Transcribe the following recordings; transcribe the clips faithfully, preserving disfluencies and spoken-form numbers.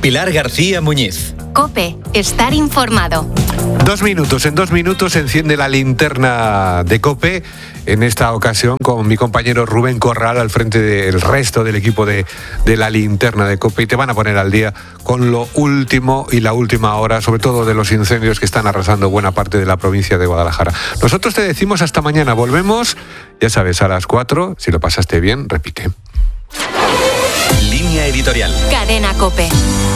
Pilar García Muñiz. COPE, estar informado. Dos minutos, en dos minutos se enciende la linterna de COPE, en esta ocasión con mi compañero Rubén Corral al frente del resto del equipo de, de la linterna de COPE, y te van a poner al día con lo último y la última hora, sobre todo de los incendios que están arrasando buena parte de la provincia de Guadalajara. Nosotros te decimos hasta mañana, volvemos, ya sabes, a las cuatro, si lo pasaste bien, repite. Línea editorial. Cadena COPE.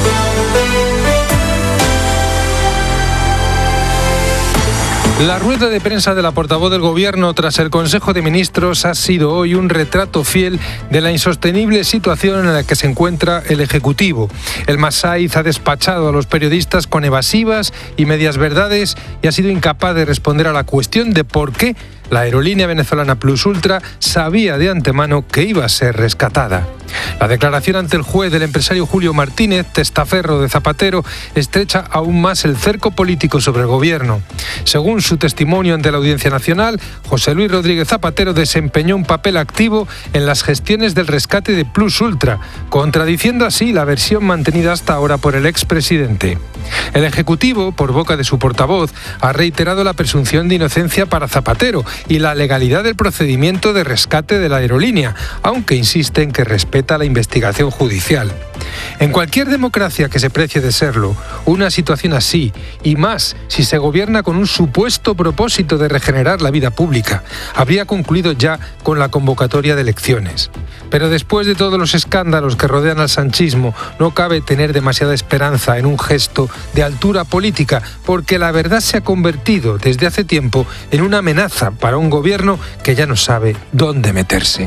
La rueda de prensa de la portavoz del Gobierno tras el Consejo de Ministros ha sido hoy un retrato fiel de la insostenible situación en la que se encuentra el Ejecutivo. El Masaiz ha despachado a los periodistas con evasivas y medias verdades y ha sido incapaz de responder a la cuestión de por qué la aerolínea venezolana Plus Ultra sabía de antemano que iba a ser rescatada. La declaración ante el juez del empresario Julio Martínez, testaferro de Zapatero, estrecha aún más el cerco político sobre el Gobierno. Según su testimonio ante la Audiencia Nacional, José Luis Rodríguez Zapatero desempeñó un papel activo en las gestiones del rescate de Plus Ultra, contradiciendo así la versión mantenida hasta ahora por el expresidente. El Ejecutivo, por boca de su portavoz, ha reiterado la presunción de inocencia para Zapatero y la legalidad del procedimiento de rescate de la aerolínea, aunque insiste en que respeta la investigación judicial. En cualquier democracia que se precie de serlo, una situación así, y más si se gobierna con un supuesto propósito de regenerar la vida pública, habría concluido ya con la convocatoria de elecciones. Pero después de todos los escándalos que rodean al sanchismo, no cabe tener demasiada esperanza en un gesto de altura política, porque la verdad se ha convertido desde hace tiempo en una amenaza para un gobierno que ya no sabe dónde meterse.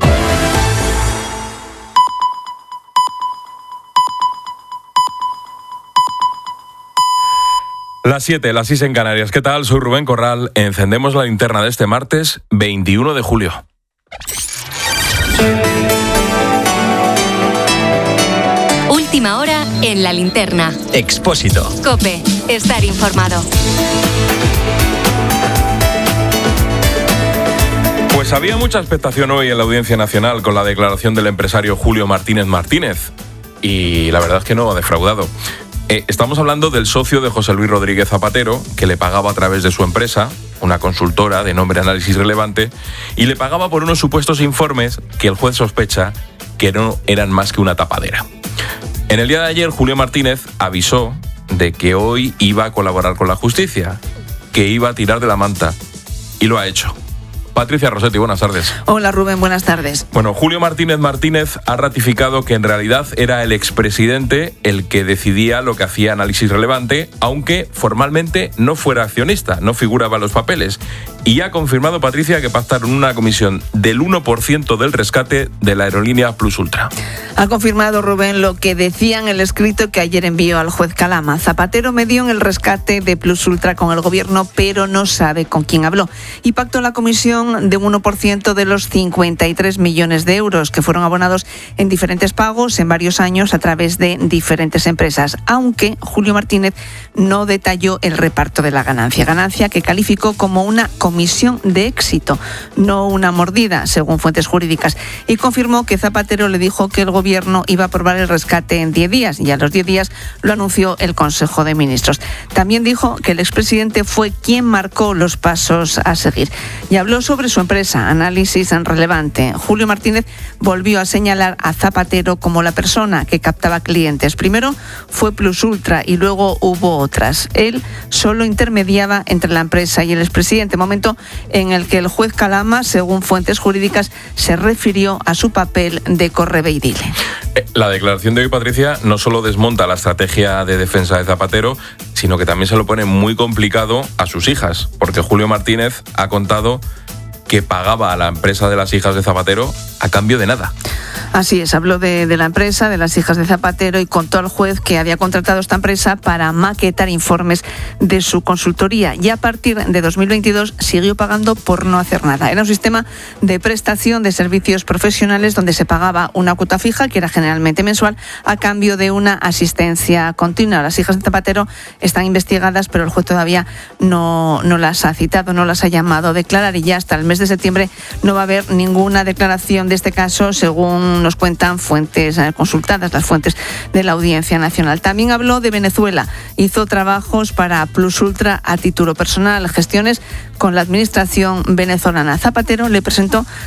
Las siete, las seis en Canarias. ¿Qué tal? Soy Rubén Corral. Encendemos la linterna de este martes veintiuno de julio. Última hora en la linterna. Expósito. COPE, estar informado. Pues había mucha expectación hoy en la Audiencia Nacional con la declaración del empresario Julio Martínez Martínez. Y la verdad es que no ha defraudado. Eh, estamos hablando del socio de José Luis Rodríguez Zapatero, que le pagaba a través de su empresa, una consultora de nombre Análisis Relevante, y le pagaba por unos supuestos informes que el juez sospecha que no eran más que una tapadera. En el día de ayer, Julio Martínez avisó de que hoy iba a colaborar con la justicia, que iba a tirar de la manta, y lo ha hecho. Patricia Rossetti, buenas tardes. Hola Rubén, buenas tardes. Bueno, Julio Martínez Martínez ha ratificado que en realidad era el expresidente el que decidía lo que hacía Análisis Relevante, aunque formalmente no fuera accionista, no figuraba en los papeles. Y ha confirmado, Patricia, que pactaron una comisión del uno por ciento del rescate de la aerolínea Plus Ultra. Ha confirmado, Rubén, lo que decía en el escrito que ayer envió al juez Calama. Zapatero medió en el rescate de Plus Ultra con el gobierno, pero no sabe con quién habló. Y pactó la comisión de un uno por ciento de los cincuenta y tres millones de euros que fueron abonados en diferentes pagos en varios años a través de diferentes empresas, aunque Julio Martínez no detalló el reparto de la ganancia. Ganancia que calificó como una comisión de éxito, no una mordida, según fuentes jurídicas, y confirmó que Zapatero le dijo que el gobierno iba a aprobar el rescate en diez días, y a los diez días lo anunció el Consejo de Ministros. También dijo que el expresidente fue quien marcó los pasos a seguir, y habló sobre su empresa, Análisis Relevante. Julio Martínez volvió a señalar a Zapatero como la persona que captaba clientes. Primero fue Plus Ultra y luego hubo otras. Él solo intermediaba entre la empresa y el expresidente, momento en el que el juez Calama, según fuentes jurídicas, se refirió a su papel de correveidile. La declaración de hoy, Patricia, no solo desmonta la estrategia de defensa de Zapatero, sino que también se lo pone muy complicado a sus hijas, porque Julio Martínez ha contado que pagaba a la empresa de las hijas de Zapatero a cambio de nada. Así es, habló de, de la empresa, de las hijas de Zapatero, y contó al juez que había contratado esta empresa para maquetar informes de su consultoría, y a partir de dos mil veintidós siguió pagando por no hacer nada. Era un sistema de prestación de servicios profesionales donde se pagaba una cuota fija, que era generalmente mensual, a cambio de una asistencia continua. Las hijas de Zapatero están investigadas, pero el juez todavía no, no las ha citado, no las ha llamado a declarar, y ya hasta el mes de septiembre no va a haber ninguna declaración de este caso, según según nos cuentan fuentes consultadas, las fuentes de la Audiencia Nacional. También habló de Venezuela. Hizo trabajos para Plus Ultra a título personal, gestiones con la administración venezolana. Zapatero le presentó